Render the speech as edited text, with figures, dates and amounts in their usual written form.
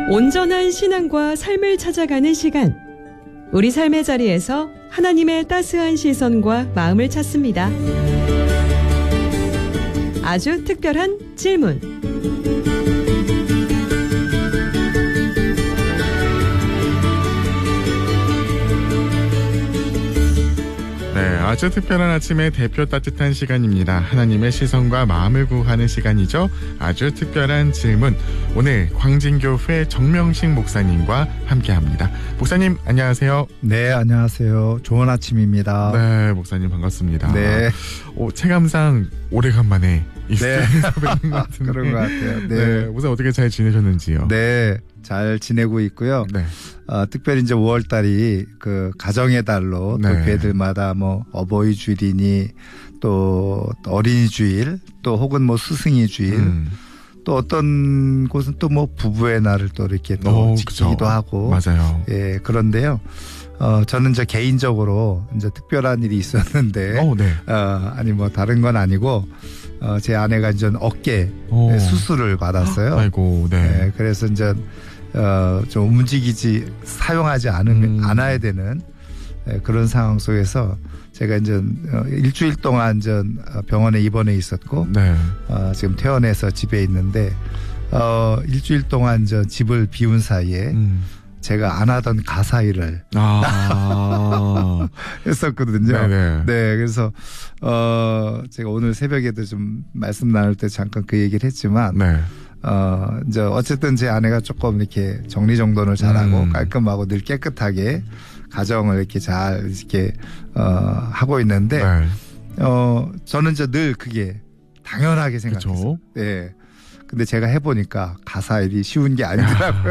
온전한 신앙과 삶을 찾아가는 시간. 우리 삶의 자리에서 하나님의 따스한 시선과 마음을 찾습니다. 아주 특별한 질문. 네, 아주 특별한 아침의 대표 따뜻한 시간입니다. 하나님의 시선과 마음을 구하는 시간이죠. 아주 특별한 질문. 오늘 광진교회 정명식 목사님과 함께합니다. 목사님 안녕하세요. 네, 안녕하세요. 좋은 아침입니다. 네, 목사님 반갑습니다. 네. 체감상 오래간만에 이 스튜디오에서 뵙는 것 같은데. 그런 것 같아요. 네, 목사님 어떻게 잘 지내셨는지요? 네, 잘 지내고 있고요. 네. 특별히 이제 5월달이 그 가정의 달로 또 네. 교회들마다 뭐 어버이 주일이니 또 어린이 주일 또 혹은 뭐 스승의 주일 또 어떤 곳은 또 뭐 부부의 날을 또 이렇게 또 지키기도 그쵸. 하고. 맞아요. 예, 그런데요. 저는 이제 개인적으로 이제 특별한 일이 있었는데. 네. 아니 뭐 다른 건 아니고 제 아내가 이제 어깨 수술을 받았어요. 아이고, 네. 네, 그래서 이제 좀 사용하지 않아야 되는 그런 상황 속에서 제가 이제 일주일 동안 병원에 입원해 있었고, 네. 지금 퇴원해서 집에 있는데, 일주일 동안 집을 비운 사이에 제가 안 하던 가사 일을 했었거든요. 네네. 네, 그래서 제가 오늘 새벽에도 좀 말씀 나눌 때 잠깐 그 얘기를 했지만, 네. 이제 어쨌든 제 아내가 조금 이렇게 정리정돈을 잘하고 깔끔하고 늘 깨끗하게 가정을 이렇게 잘 이렇게 하고 있는데, 네. 저는 이제 늘 그게 당연하게 생각했어요. 네. 근데 제가 해보니까 가사 일이 쉬운 게 아니더라고요.